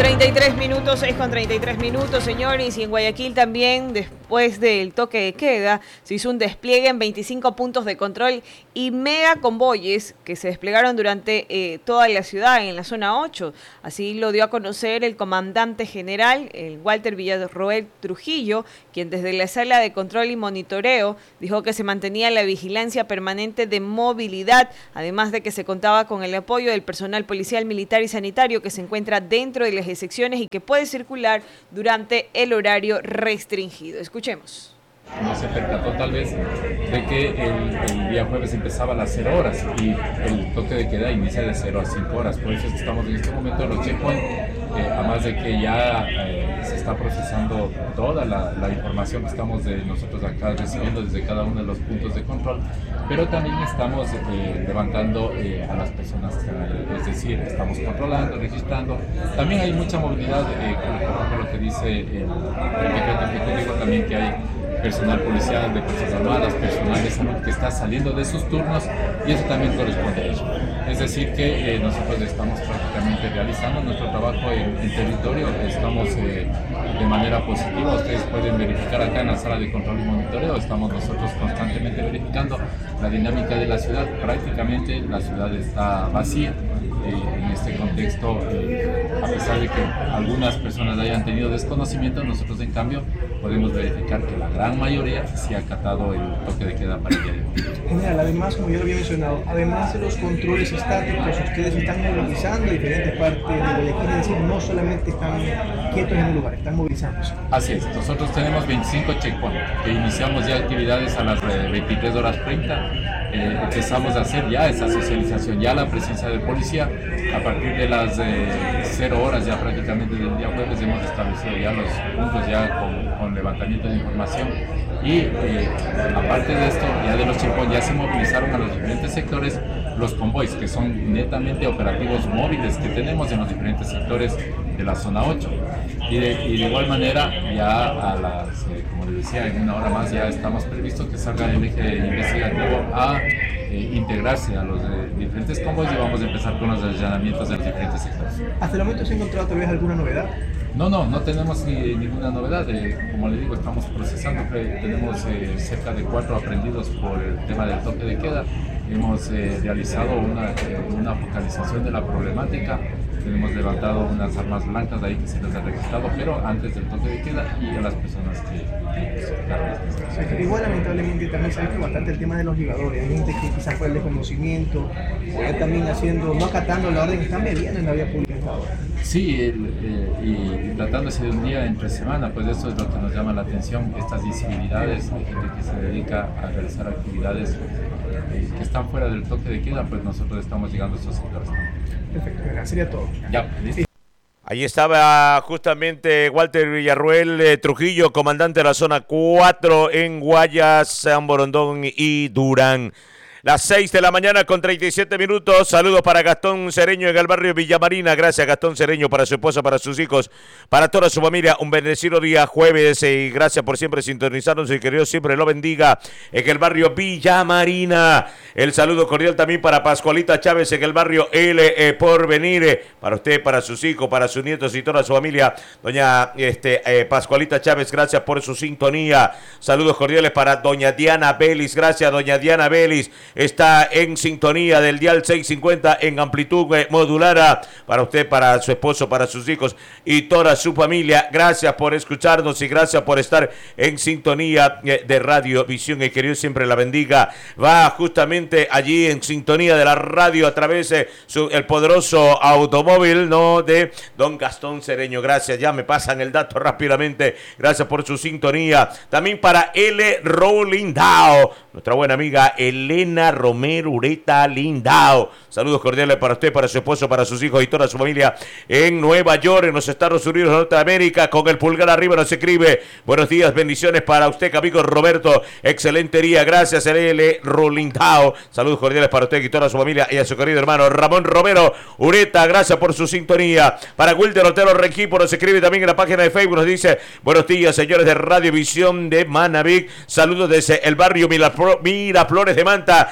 6:33, señores, y en Guayaquil también, después del toque de queda, se hizo un despliegue en 25 puntos de control y mega convoyes que se desplegaron durante toda la ciudad, en la zona 8. Así lo dio a conocer el comandante general, el Walter Villarroel Trujillo, quien desde la sala de control y monitoreo dijo que se mantenía la vigilancia permanente de movilidad, además de que se contaba con el apoyo del personal policial, militar y sanitario que se encuentra dentro de las secciones y que puede circular durante el horario restringido. Escuchemos. No se percató tal vez de que el día jueves empezaba a las 0 horas y el toque de queda inicia de 0 a 5 horas. Por eso es que estamos en este momento en los checkpoints, además de que ya se está procesando toda la información que estamos nosotros acá recibiendo desde cada uno de los puntos de control, pero también estamos levantando a las personas, es decir, estamos controlando, registrando. También hay mucha movilidad, por lo que dice el decreto ejecutivo, también que hay personal policial, de Fuerzas Armadas, personal de salud que está saliendo de sus turnos, y eso también corresponde a ello. Es decir que nosotros estamos prácticamente realizando nuestro trabajo en territorio, estamos de manera positiva. Ustedes pueden verificar acá en la sala de control y monitoreo, estamos nosotros constantemente verificando la dinámica de la ciudad. Prácticamente la ciudad está vacía. En este contexto, a pesar de que algunas personas hayan tenido desconocimiento, nosotros en cambio podemos verificar que la gran mayoría sí ha acatado el toque de queda para el día de hoy. General, además, como ya lo había mencionado, además de los controles estáticos, ustedes están movilizando diferentes partes de Guayaquil, es decir, no solamente están quietos en un lugar, están movilizándose. Así es, nosotros tenemos 25 checkpoints que iniciamos ya actividades a las 23:30. Empezamos a hacer ya esa socialización, ya la presencia de policía. A partir de las 0 horas ya prácticamente del día jueves hemos establecido ya los puntos ya con levantamiento de información, y aparte de esto, ya de los checkpoints ya se movilizaron a los diferentes sectores los convoys, que son netamente operativos móviles que tenemos en los diferentes sectores de la zona 8. Y de igual manera, ya a las, como les decía, en una hora más ya estamos previstos que salga el eje investigativo a integrarse a los diferentes convoys, y vamos a empezar con los allanamientos de los diferentes sectores. ¿Hasta el momento se ha encontrado tal vez alguna novedad? No tenemos ninguna novedad. Como le digo, estamos procesando, tenemos cerca de 4 aprendidos por el tema del toque de queda. Hemos realizado una focalización de la problemática. Tenemos levantado unas armas blancas de ahí que se les ha registrado, pero antes del toque de queda, y a las personas que igual lamentablemente también se ha visto bastante el tema de los ligadores. Hay gente que quizás fue el desconocimiento, o también no acatando la orden, están bebiendo en la vía pública ahora. Sí, y tratándose de un día entre semana, pues eso es lo que nos llama la atención, estas visibilidades de gente que se dedica a realizar actividades que están fuera del toque de queda, pues nosotros estamos llegando a estos sectores. Perfecto, sería todo. Ya, listo. Ahí estaba justamente Walter Villarroel Trujillo, comandante de la zona 4 en Guayas, San Borondón y Durán. Las 6:37 a.m. Saludos para Gastón Cereño en el barrio Villa Marina. Gracias, Gastón Cereño, para su esposa, para sus hijos, para toda su familia. Un bendecido día jueves, y gracias por siempre sintonizarnos, y que Dios siempre lo bendiga en el barrio Villa Marina. El saludo cordial también para Pascualita Chávez en el barrio El Porvenir. Para usted, para sus hijos, para sus nietos y toda su familia. Doña Pascualita Chávez, gracias por su sintonía. Saludos cordiales para doña Diana Vélez. Gracias, doña Diana Vélez. Está en sintonía del dial 650 en amplitud modulada. Para usted, para su esposo, para sus hijos y toda su familia. Gracias por escucharnos y gracias por estar en sintonía de Radio Visión, y que Dios siempre la bendiga. Va justamente allí en sintonía de la radio a través de el poderoso automóvil, ¿no?, de don Gastón Cereño. Gracias, ya me pasan el dato rápidamente. Gracias por su sintonía. También para L. Rolindao, nuestra buena amiga Elena Romero Ureta Lindao. Saludos cordiales para usted, para su esposo, para sus hijos y toda su familia en Nueva York, en los Estados Unidos de Norteamérica. Con el pulgar arriba nos escribe: buenos días, bendiciones para usted, amigo Roberto. Excelente día, gracias, L. Rolindao. Saludos cordiales para usted y toda su familia, y a su querido hermano Ramón Romero Ureta. Gracias por su sintonía. Para Wilder Otero Requipo nos escribe también en la página de Facebook. Nos dice: buenos días, señores de Radio Visión de Manabí. Saludos desde el barrio Miraflores de Manta.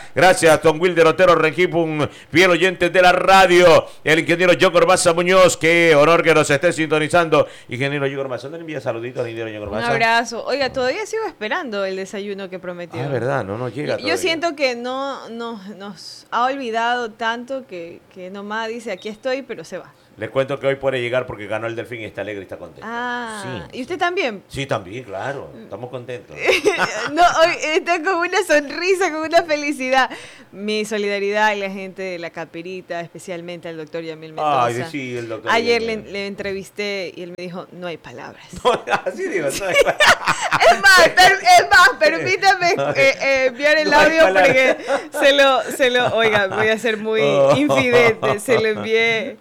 Gracias, don Wilder Otero Rengip, un fiel oyente de la radio. El ingeniero John Ormaza Muñoz, qué honor que nos esté sintonizando. Ingeniero John Ormaza, ¿dónde le envía saluditos, ingeniero John Ormaza? Un abrazo. Oiga, todavía sigo esperando el desayuno que prometió. Verdad, no llega todavía. Yo siento que no nos ha olvidado tanto que nomás dice, aquí estoy, pero se va. Les cuento que hoy puede llegar porque ganó el Delfín y está alegre y está contento. Sí. ¿Y usted también? Sí, también, claro. Estamos contentos. No, hoy está con una sonrisa, con una felicidad. Mi solidaridad a la gente de La Capirita, especialmente al doctor Yamil Mendoza. Ay, sí, el doctor. Ayer le entrevisté y él me dijo, no hay palabras. No, así digo, no hay Es más, permítame enviar el audio porque oiga, voy a ser muy infidente, se lo envié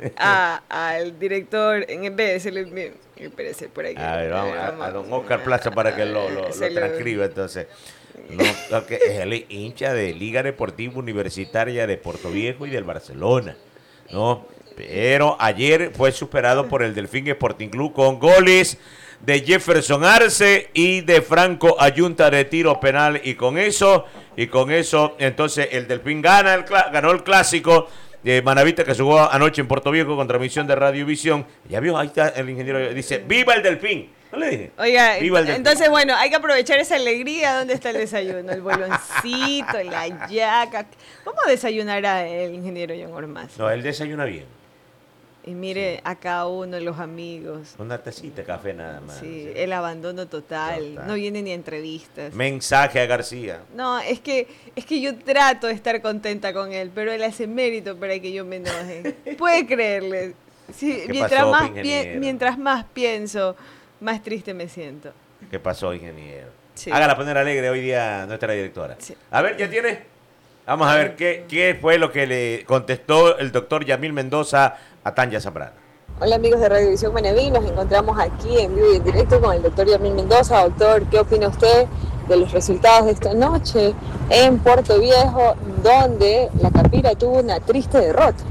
al director, en vez se lo envié, espérese por aquí. A ver, vamos a don Oscar Plaza para que lo transcriba entonces. No, que es el hincha de Liga Deportiva Universitaria de Puerto Viejo y del Barcelona, ¿no? Pero ayer fue superado por el Delfín Sporting Club con goles de Jefferson Arce y de Franco Ayunta de tiro penal, y con eso entonces el Delfín ganó el clásico de Manavita, que jugó anoche en Puerto Viejo con transmisión de Radiovisión. Ya vio, ahí está el ingeniero, dice, ¡viva el Delfín! ¿No le dije? Oiga, entonces bueno, hay que aprovechar esa alegría. ¿Dónde está el desayuno? El boloncito, la yaca. ¿Cómo desayunará el ingeniero John Ormaza? No, él desayuna bien. Y mire, a cada uno, los amigos. Una tacita de café nada más. Sí, el abandono total. No viene ni a entrevistas. Mensaje a García. No, es que yo trato de estar contenta con él, pero él hace mérito para que yo me enoje. Puede creerle. Sí, mientras más pienso, más triste me siento. ¿Qué pasó, ingeniero? Sí. Hágala poner alegre hoy día nuestra directora. Sí. A ver, ¿ya tiene? Vamos a ver qué fue lo que le contestó el doctor Yamil Mendoza a Tanya Zambrano. Hola amigos de Radiovisión Manaví, nos encontramos aquí en vivo y en directo con el doctor Yamil Mendoza. Doctor, ¿qué opina usted de los resultados de esta noche en Puerto Viejo, donde la Capira tuvo una triste derrota?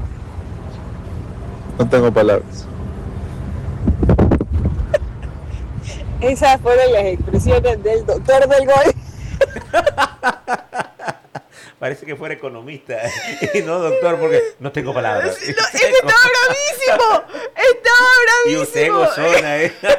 No tengo palabras. Esas fueron las expresiones del doctor del gol. Parece que fuera economista y no doctor, porque no tengo palabras. No, es que estaba bravísimo. Estaba bravísimo. Y usted gozona,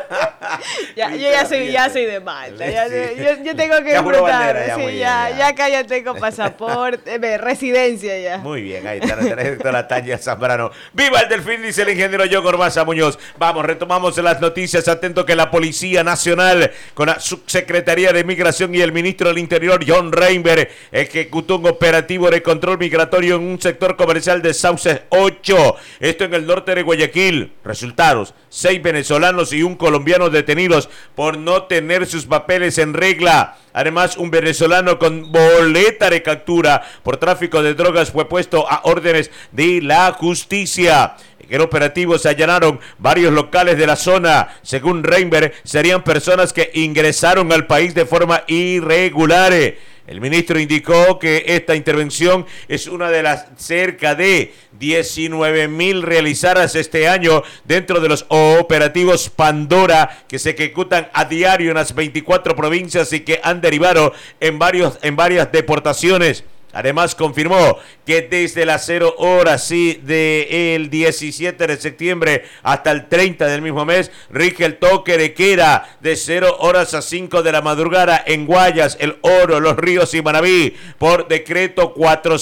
Yo ya soy de Malta. Yo tengo que disfrutar. Ya acá ya tengo pasaporte, residencia ya. Muy bien, ahí está la directora Tanya Zambrano. ¡Viva el Delfín!, dice el ingeniero John Ormaza Muñoz. Vamos, retomamos las noticias. Atento que la Policía Nacional, con la Subsecretaría de Migración y el ministro del Interior, John Reinberg, ejecutó un operativo de control migratorio en un sector comercial de Sauces 8, esto en el norte de Guayaquil. Resultados: 6 venezolanos y un colombiano detenidos por no tener sus papeles en regla. Además, un venezolano con boleta de captura por tráfico de drogas fue puesto a órdenes de la justicia. En el operativo se allanaron varios locales de la zona. Según Reinberg, serían personas que ingresaron al país de forma irregular. El ministro indicó que esta intervención es una de las cerca de 19,000 realizadas este año dentro de los operativos Pandora, que se ejecutan a diario en las 24 provincias y que han derivado en varias deportaciones. Además, confirmó que desde las 0 horas del 17 de septiembre hasta el 30 del mismo mes, rige el toque de queda de 0 horas a 5 de la madrugada en Guayas, El Oro, Los Ríos y Manabí, por decreto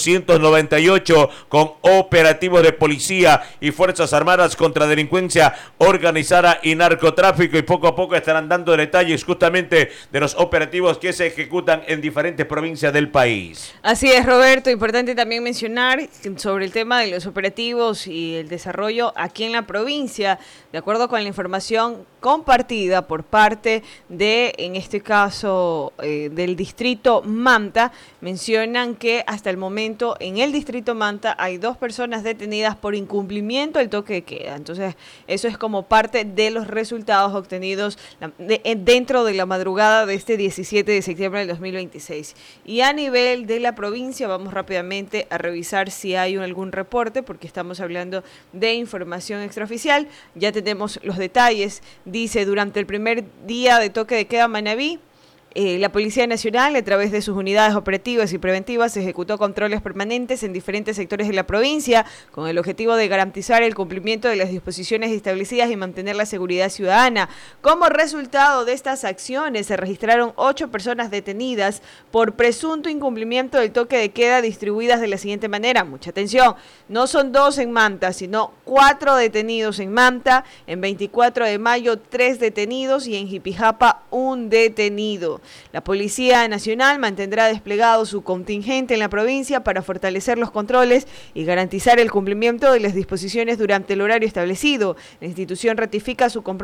498, con operativos de policía y Fuerzas Armadas contra delincuencia organizada y narcotráfico. Y poco a poco estarán dando detalles justamente de los operativos que se ejecutan en diferentes provincias del país. Así es, Roberto. Importante también mencionar sobre el tema de los operativos y el desarrollo aquí en la provincia, de acuerdo con la información compartida por parte de, en este caso, del distrito Manta, mencionan que hasta el momento en el distrito Manta hay 2 personas detenidas por incumplimiento del toque de queda. Entonces, eso es como parte de los resultados obtenidos dentro de la madrugada de este 17 de septiembre del 2026. Y a nivel de la provincia, vamos rápidamente a revisar si hay algún reporte, porque estamos hablando de información extraoficial. Ya tenemos los detalles. Dice, durante el primer día de toque de queda Manabí, La Policía Nacional, a través de sus unidades operativas y preventivas, ejecutó controles permanentes en diferentes sectores de la provincia con el objetivo de garantizar el cumplimiento de las disposiciones establecidas y mantener la seguridad ciudadana. Como resultado de estas acciones, se registraron 8 personas detenidas por presunto incumplimiento del toque de queda, distribuidas de la siguiente manera. Mucha atención, no son 2 en Manta, sino 4 detenidos en Manta, en 24 de mayo 3 detenidos y en Jipijapa 1 detenido. La Policía Nacional mantendrá desplegado su contingente en la provincia para fortalecer los controles y garantizar el cumplimiento de las disposiciones durante el horario establecido. La institución ratifica su compromiso